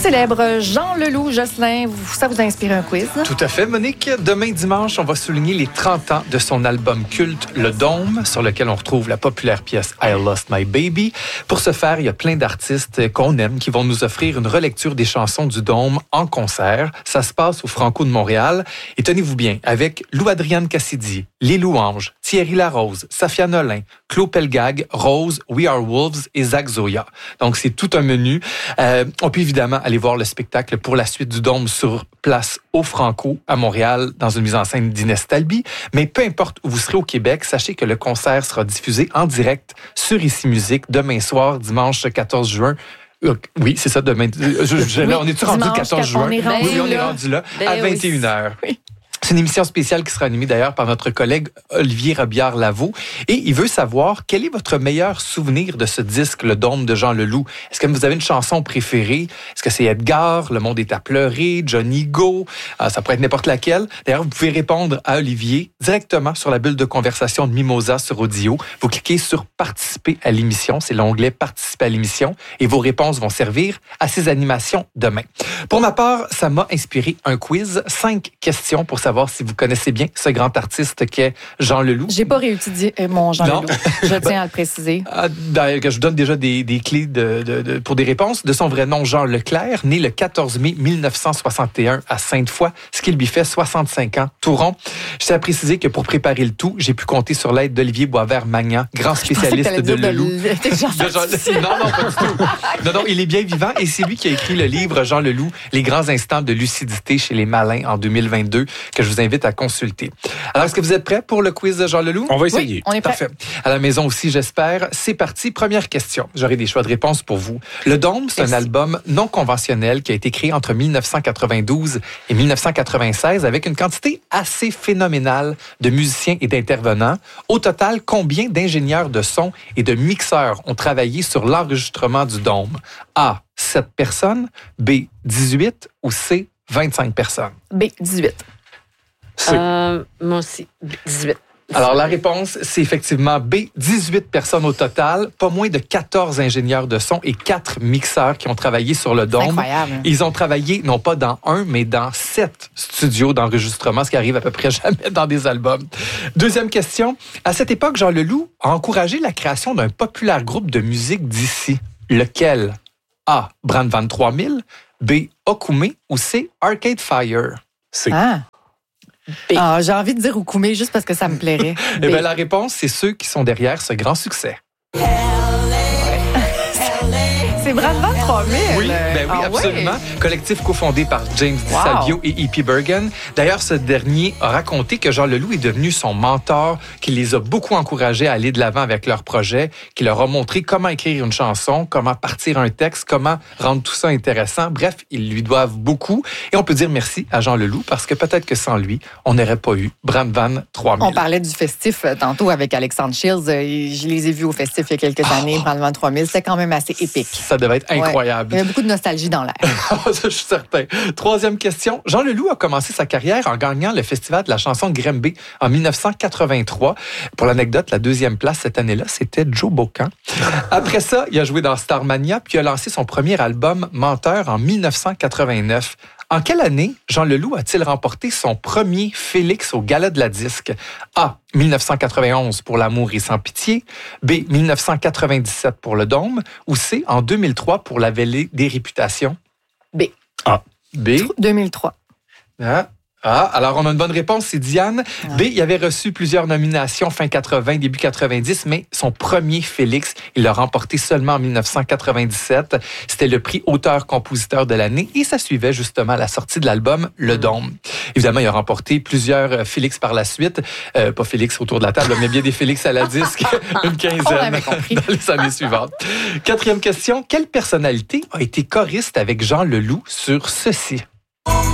célèbre Jean Leloup. Jocelyn, ça vous a inspiré un quiz? Tout à fait, Monique. Demain dimanche, on va souligner les 30 ans de son album culte Le Dôme, sur lequel on retrouve la populaire pièce I Lost My Baby. Pour ce faire, il y a plein d'artistes qu'on aime qui vont nous offrir une relecture des chansons du Dôme en concert. Ça se passe au Franco de Montréal. Et tenez-vous bien, avec Lou-Adrienne Cassidy, Les Louanges, Thierry Larose, Safia Nolin, Claude Pelgag, Rose, We Are Wolves et Zach Zoya. Donc, c'est tout un menu. On peut évidemment aller voir le spectacle pour la suite du Dôme sur place au Franco à Montréal dans une mise en scène d'Inès Talby. Mais peu importe où vous serez au Québec, sachez que le concert sera diffusé en direct sur Ici Musique demain soir, dimanche 14 juin. Oui, c'est ça, demain. On est-tu rendu le 14 juin? Oui, on est rendu là, à 21h. Oui. C'est une émission spéciale qui sera animée d'ailleurs par notre collègue Olivier Robillard-Lavaux. Et il veut savoir quel est votre meilleur souvenir de ce disque, Le Dôme de Jean Leloup. Est-ce que vous avez une chanson préférée? Est-ce que c'est Edgar, Le Monde est à pleurer, Johnny Go? Ça pourrait être n'importe laquelle. D'ailleurs, vous pouvez répondre à Olivier directement sur la bulle de conversation de Mimosa sur Audio. Vous cliquez sur Participer à l'émission. C'est l'onglet Participer à l'émission. Et vos réponses vont servir à ces animations demain. Pour ma part, ça m'a inspiré un quiz. 5 questions pour savoir si vous connaissez bien ce grand artiste qu'est Jean Leloup. J'ai pas réétudié mon Jean Leloup. Je tiens à le préciser. Je vous donne déjà des clés pour des réponses. De son vrai nom, Jean Leclerc, né le 14 mai 1961 à Sainte-Foy, ce qui lui fait 65 ans, tout rond. Je tiens à préciser que pour préparer le tout, j'ai pu compter sur l'aide d'Olivier Boisvert-Magnan, grand spécialiste de Leloup. Non, pas du tout. Non, il est bien vivant et c'est lui qui a écrit le livre Jean Leloup, Les grands instants de lucidité chez les malins en 2022, que je vous invite à consulter. Alors, est-ce que vous êtes prêts pour le quiz de Jean Leloup? On va essayer. Oui, on est prêt. Parfait. À la maison aussi, j'espère. C'est parti. Première question. J'aurai des choix de réponse pour vous. Le Dôme, c'est un album non conventionnel qui a été créé entre 1992 et 1996 avec une quantité assez phénoménale de musiciens et d'intervenants. Au total, combien d'ingénieurs de son et de mixeurs ont travaillé sur l'enregistrement du Dôme? A, 7 personnes. B, 18 ou C, 25 personnes? B, 18. Moi aussi, 18. Alors, la réponse, c'est effectivement B, 18 personnes au total, pas moins de 14 ingénieurs de son et 4 mixeurs qui ont travaillé sur le Dôme. Incroyable. Ils ont travaillé, non pas dans un, mais dans 7 studios d'enregistrement, ce qui arrive à peu près jamais dans des albums. Deuxième question. À cette époque, Jean Leloup a encouragé la création d'un populaire groupe de musique d'ici. Lequel? A, Brandvan 3000, B, Okume ou C, Arcade Fire? C'est J'ai envie de dire Okume juste parce que ça me plairait. Eh bien, la réponse, c'est ceux qui sont derrière ce grand succès. C'est Brandvan 3000. Oui, absolument. Ouais. Collectif cofondé par James DiSalvio et E.P. Bergen. D'ailleurs, ce dernier a raconté que Jean Leloup est devenu son mentor, qu'il les a beaucoup encouragés à aller de l'avant avec leurs projets, qu'il leur a montré comment écrire une chanson, comment partir un texte, comment rendre tout ça intéressant. Bref, ils lui doivent beaucoup. Et on peut dire merci à Jean Leloup parce que peut-être que sans lui, on n'aurait pas eu Brandvan 3000. On parlait du festif tantôt avec Alexandre Shields. Je les ai vus au festif il y a quelques années, Brandvan 3000. C'était quand même assez épique. Ça devait être incroyable. Ouais. Il y avait beaucoup de nostalgie dans l'air. Je suis certain. Troisième question. Jean Leloup a commencé sa carrière en gagnant le Festival de la chanson de Grimby en 1983. Pour l'anecdote, la deuxième place cette année-là, c'était Joe Bocan. Après ça, il a joué dans Starmania, puis il a lancé son premier album, Menteur, en 1989. En quelle année Jean Leloup a-t-il remporté son premier Félix au Gala de la Disque? A, 1991 pour L'amour et sans pitié, B, 1997 pour Le Dôme, ou C, en 2003 pour La Vallée des Réputations? B. A. B. 2003. Alors on a une bonne réponse, c'est Diane. B, il avait reçu plusieurs nominations fin 80, début 90, mais son premier Félix, il l'a remporté seulement en 1997. C'était le prix auteur-compositeur de l'année et ça suivait justement la sortie de l'album Le Dôme. Évidemment, il a remporté plusieurs Félix par la suite. Pas Félix autour de la table, mais bien des Félix à la disque, une quinzaine dans les années suivantes. Quatrième question, quelle personnalité a été choriste avec Jean Leloup sur ceci?